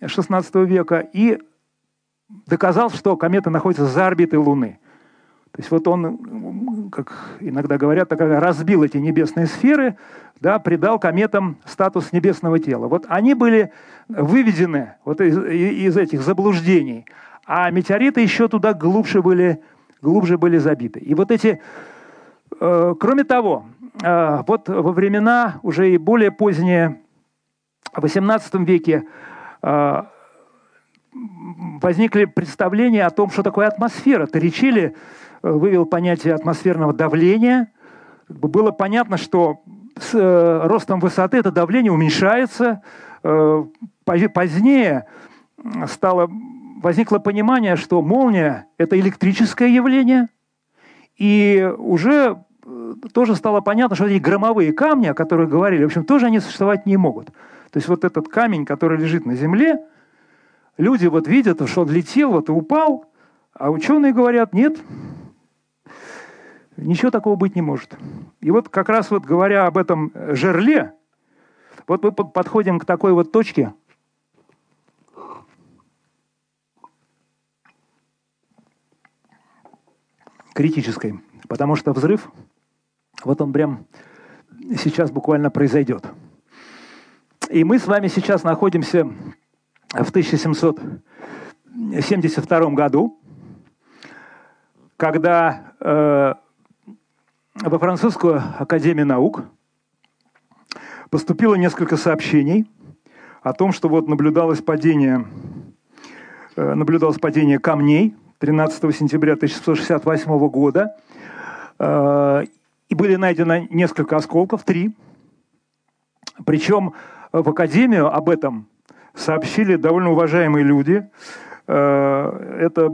XVI века и доказал, что комета находится за орбитой Луны. То есть вот он, как иногда говорят, разбил эти небесные сферы, да, придал кометам статус небесного тела. Вот они были выведены вот из этих заблуждений, а метеориты еще туда глубже были забиты. И вот эти, кроме того, вот во времена уже и более поздние, в XVIII веке, возникли представления о том, что такое атмосфера. Торричелли вывел понятие атмосферного давления. Было понятно, что с ростом высоты это давление уменьшается. Позднее возникло понимание, что молния – это электрическое явление. И уже тоже стало понятно, что эти громовые камни, о которых говорили, в общем, тоже они существовать не могут. То есть вот этот камень, который лежит на Земле, люди вот видят, что он летел, вот и упал, а ученые говорят, нет, ничего такого быть не может. И вот как раз вот говоря об этом жерле, вот мы подходим к такой вот точке, критической, потому что взрыв, вот он прям сейчас буквально произойдет. И мы с вами сейчас находимся в 1772 году, когда во Французскую академию наук поступило несколько сообщений о том, что вот наблюдалось падение камней 13 сентября 1768 года, и были найдены несколько осколков, 3. Причем в академию об этом сообщили довольно уважаемые люди. Это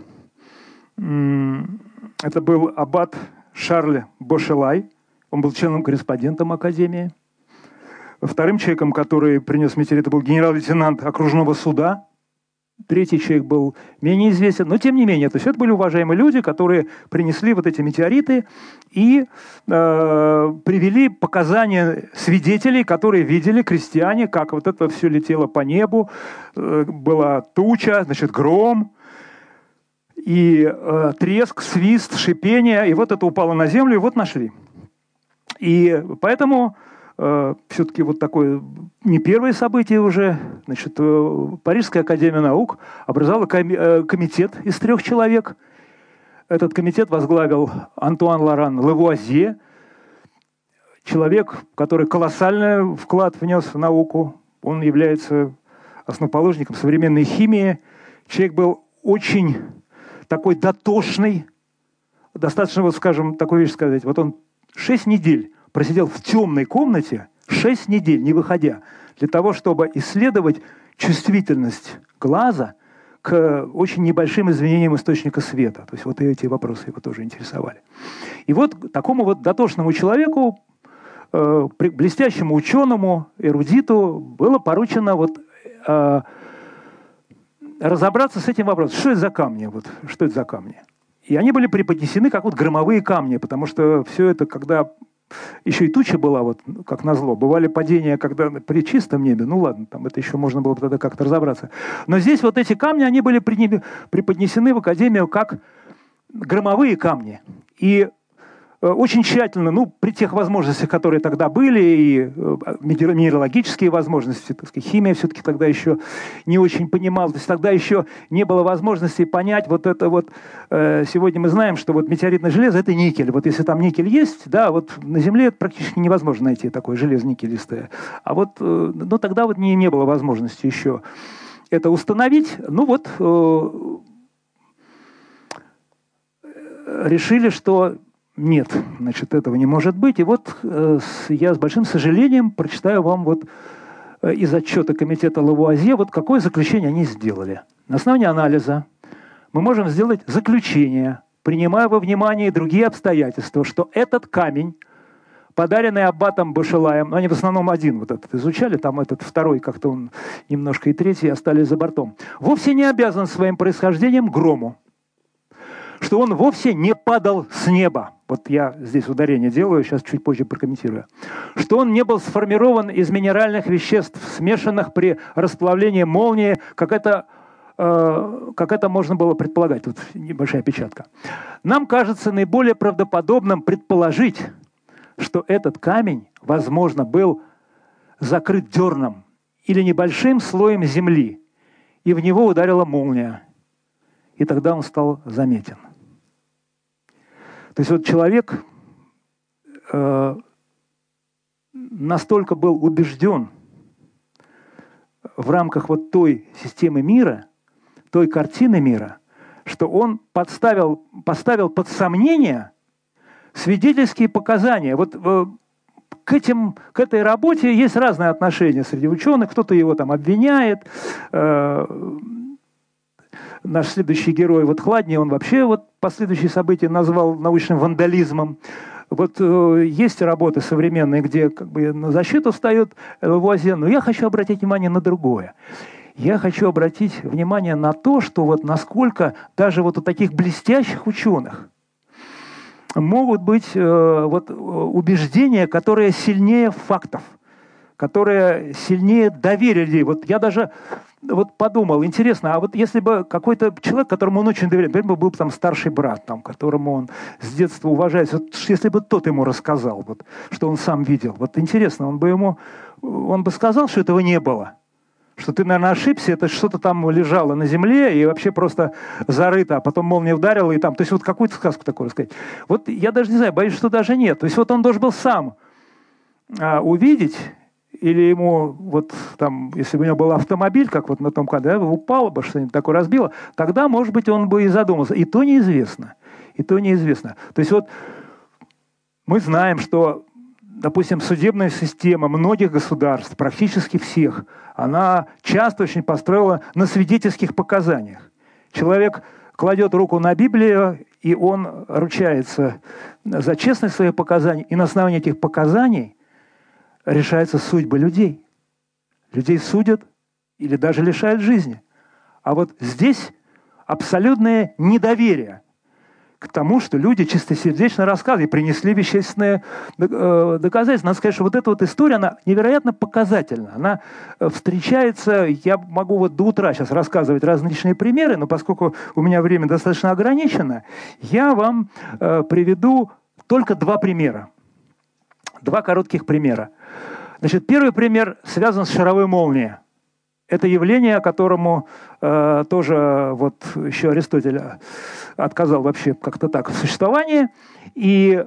был аббат Шарль Бошелай, он был членом-корреспондентом академии. Вторым человеком, который принес метеорит, был генерал-лейтенант окружного суда. Третий человек был менее известен, но тем не менее, то есть это были уважаемые люди, которые принесли вот эти метеориты и привели показания свидетелей, которые видели, крестьяне, как вот это все летело по небу, была туча, значит, гром, и треск, свист, шипение, и вот это упало на землю, и вот нашли. И поэтому все-таки вот такое не первое событие уже. Значит, Парижская академия наук образовала комитет из 3 человек. Этот комитет возглавил Антуан Лоран Лавуазье, человек, который колоссальный вклад внес в науку. Он является основоположником современной химии. Человек был очень такой дотошный, достаточно, вот скажем, такую вещь сказать. Вот он 6 недель просидел в темной комнате, 6 недель, не выходя, для того, чтобы исследовать чувствительность глаза к очень небольшим изменениям источника света. То есть вот эти вопросы его тоже интересовали. И вот такому вот дотошному человеку, блестящему ученому, эрудиту, было поручено вот разобраться с этим вопросом. Что это за камни? Вот, что это за камни? И они были преподнесены как вот громовые камни, потому что все это, когда еще и туча была, вот, как назло, бывали падения, когда при чистом небе, ну ладно, там это еще можно было тогда как-то разобраться. Но здесь вот эти камни, они были преподнесены в Академию как громовые камни. И очень тщательно, ну, при тех возможностях, которые тогда были, и минералогические возможности, так сказать, химия все-таки тогда еще не очень понимала, то есть тогда еще не было возможности понять вот это вот. Сегодня мы знаем, что вот метеоритное железо – это никель. Вот если там никель есть, да, вот на Земле это практически невозможно найти такое железо никелистое. А вот, ну, тогда вот не было возможности еще это установить. Ну вот, решили, что нет, значит, этого не может быть. И вот я с большим сожалением прочитаю вам вот из отчета комитета Лавуазье, вот какое заключение они сделали. На основании анализа мы можем сделать заключение, принимая во внимание и другие обстоятельства, что этот камень, подаренный аббатом Бошелаем, они в основном один вот этот изучали, там этот второй как-то он немножко и третий остались за бортом, вовсе не обязан своим происхождением грому, что он вовсе не падал с неба. вот я здесь ударение делаю, сейчас чуть позже прокомментирую, что он не был сформирован из минеральных веществ, смешанных при расплавлении молнии, как это можно было предполагать. Тут небольшая опечатка. Нам кажется наиболее правдоподобным предположить, что этот камень, возможно, был закрыт дерном или небольшим слоем земли, и в него ударила молния. И тогда он стал заметен. То есть вот человек настолько был убежден в рамках вот той системы мира, той картины мира, что он поставил под сомнение свидетельские показания. Вот к этой работе есть разные отношения среди ученых. Кто-то его там обвиняет. Наш следующий герой, вот Хладний, он вообще вот последующие события назвал научным вандализмом. Вот есть работы современные, где как бы на защиту встает Лавуазье, но я хочу обратить внимание на другое. Я хочу обратить внимание на то, что вот насколько даже вот у таких блестящих ученых могут быть вот убеждения, которые сильнее фактов, которые сильнее доверия людей. Вот я даже вот подумал, интересно, а вот если бы какой-то человек, которому он очень доверяет, например, был бы там старший брат, там, которому он с детства уважает, вот, если бы тот ему рассказал, вот, что он сам видел, вот интересно, он бы сказал, что этого не было, что ты, наверное, ошибся, это что-то там лежало на земле и вообще просто зарыто, а потом молния ударила, и там, то есть вот какую-то сказку такую рассказать. Вот я даже не знаю, боюсь, что даже нет. То есть вот он должен был сам увидеть, или ему, вот там, если бы у него был автомобиль, как вот на том кадре, упало бы, что-нибудь такое разбило, тогда, может быть, он бы и задумался. И то неизвестно. И то неизвестно. То есть вот мы знаем, что, допустим, судебная система многих государств, практически всех, она часто очень построила на свидетельских показаниях. Человек кладет руку на Библию, и он ручается за честность своих показаний, и на основании этих показаний решается судьба людей. Людей судят или даже лишают жизни. А вот здесь абсолютное недоверие к тому, что люди чистосердечно рассказывали, принесли вещественные доказательства. Надо сказать, что вот эта вот история, она невероятно показательна. Она встречается, я могу вот до утра сейчас рассказывать различные примеры, но поскольку у меня время достаточно ограничено, я вам приведу только два примера. Два коротких примера. Значит, первый пример связан с шаровой молнией. Это явление, которому тоже вот еще Аристотель отказал вообще как-то так в существовании. И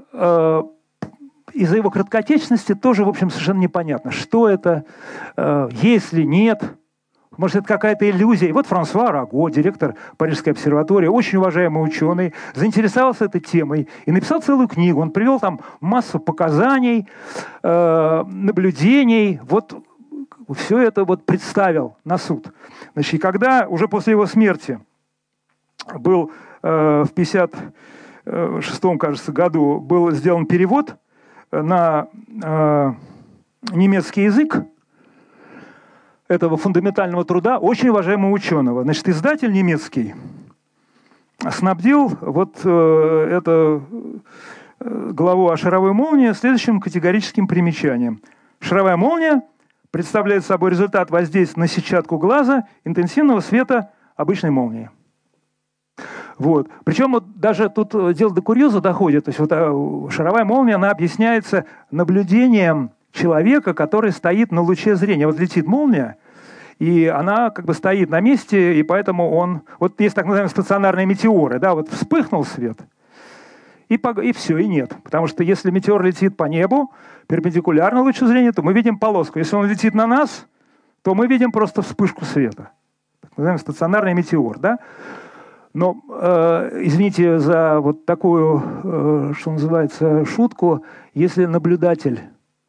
из-за его краткотечности тоже, в общем, совершенно непонятно, что это, есть ли, нет. Может, это какая-то иллюзия. И вот Франсуа Араго, директор Парижской обсерватории, очень уважаемый ученый, заинтересовался этой темой и написал целую книгу. Он привел там массу показаний, наблюдений. Вот все это вот представил на суд. Значит, и когда уже после его смерти был в 1956, кажется, году был сделан перевод на немецкий язык этого фундаментального труда очень уважаемого ученого. Значит, издатель немецкий снабдил вот эту главу о шаровой молнии следующим категорическим примечанием. Шаровая молния представляет собой результат воздействия на сетчатку глаза интенсивного света обычной молнии. Вот. Причем вот даже тут дело до курьеза доходит. То есть вот шаровая молния, она объясняется наблюдением человека, который стоит на луче зрения. Вот летит молния, и она как бы стоит на месте, и поэтому он... Вот есть так называемые стационарные метеоры, да, вот вспыхнул свет, и все, и нет. Потому что если метеор летит по небу, перпендикулярно лучу зрения, то мы видим полоску. Если он летит на нас, то мы видим просто вспышку света. Так называемый стационарный метеор, да. Но, извините за вот такую, что называется, шутку, если наблюдатель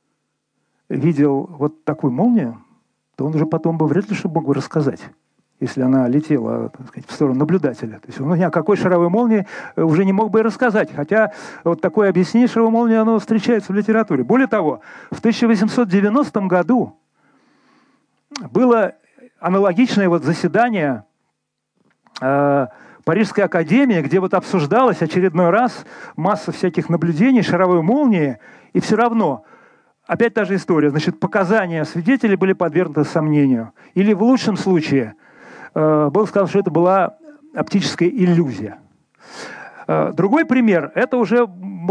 видел вот такую молнию, то он уже потом бы вряд ли что мог бы рассказать, если она летела, так сказать, в сторону наблюдателя. То есть он ни о какой шаровой молнии уже не мог бы и рассказать. Хотя вот такое объяснение шаровой молнии, оно встречается в литературе. Более того, в 1890 году было аналогичное вот заседание Парижская академия, где вот обсуждалась очередной раз масса всяких наблюдений, шаровой молнии, и все равно, опять та же история, значит, показания свидетелей были подвергнуты сомнению. Или в лучшем случае было сказано, что это была оптическая иллюзия. Другой пример, это уже